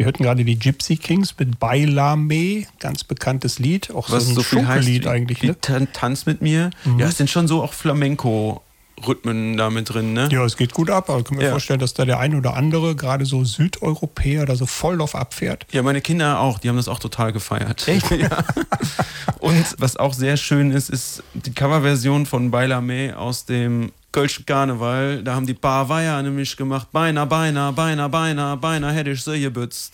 Wir hörten gerade die Gypsy Kings mit Bailame, ganz bekanntes Lied, auch was so ein so viel heißt Schunkellied eigentlich. Ne? Tanz mit mir. Ja, es sind schon so auch Flamenco-Rhythmen da mit drin, ne? Ja, es geht gut ab, aber ich kann mir vorstellen, dass da der ein oder andere, gerade so Südeuropäer, da so voll drauf abfährt. Ja, meine Kinder auch, die haben das auch total gefeiert. Echt? Ja. Und was auch sehr schön ist, ist die Coverversion von Bailame aus dem Kölsch Karneval. Da haben die Bavaya nämlich gemacht, Beiner hätte ich so gebützt.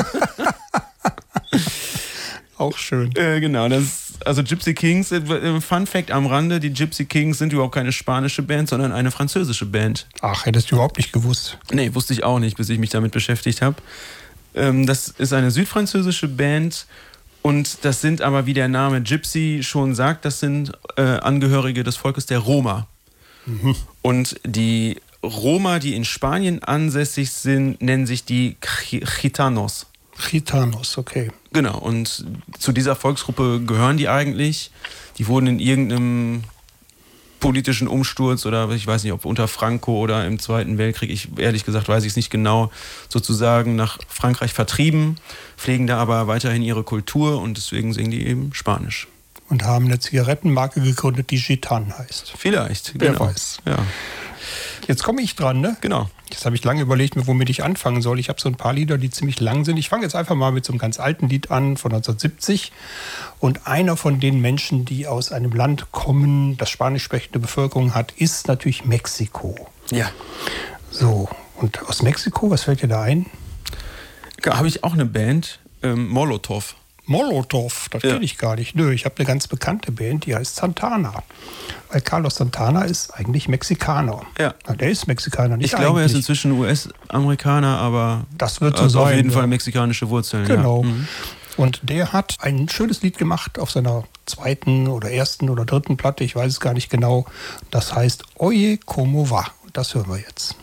Auch schön. Genau, also Gypsy Kings, Fun Fact am Rande, die Gypsy Kings sind überhaupt keine spanische Band, sondern eine französische Band. Ach, hättest du überhaupt nicht gewusst. Nee, wusste ich auch nicht, bis ich mich damit beschäftigt habe. Das ist eine südfranzösische Band und das sind aber, wie der Name Gypsy schon sagt, das sind Angehörige des Volkes der Roma. Mhm. Und die Roma, die in Spanien ansässig sind, nennen sich die Gitanos. Gitanos, okay. Genau, und zu dieser Volksgruppe gehören die eigentlich. Die wurden in irgendeinem politischen Umsturz oder ich weiß nicht, ob unter Franco oder im Zweiten Weltkrieg, ehrlich gesagt weiß ich es nicht genau, sozusagen nach Frankreich vertrieben, pflegen da aber weiterhin ihre Kultur und deswegen singen die eben Spanisch. Und haben eine Zigarettenmarke gegründet, die Gitan heißt. Vielleicht, wer genau. weiß. Ja. Jetzt komme ich dran, ne? Genau. Jetzt habe ich lange überlegt, womit ich anfangen soll. Ich habe so ein paar Lieder, die ziemlich lang sind. Ich fange jetzt einfach mal mit so einem ganz alten Lied an, von 1970. Und einer von den Menschen, die aus einem Land kommen, das spanisch sprechende Bevölkerung hat, ist natürlich Mexiko. Ja. So, und aus Mexiko, was fällt dir da ein? Da habe ich auch eine Band, Molotov. Molotov, das kenne ich gar nicht. Nö, ich habe eine ganz bekannte Band, die heißt Santana. Weil Carlos Santana ist eigentlich Mexikaner. Ja. Der ist Mexikaner, nicht Ich glaube, er ist eigentlich. inzwischen US-Amerikaner, aber Das wird so also sein, auf jeden ja. Fall mexikanische Wurzeln. Genau. Ja. Mhm. Und der hat ein schönes Lied gemacht auf seiner zweiten oder ersten oder dritten Platte, ich weiß es gar nicht genau. Das heißt Oye Como Va. Und das hören wir jetzt.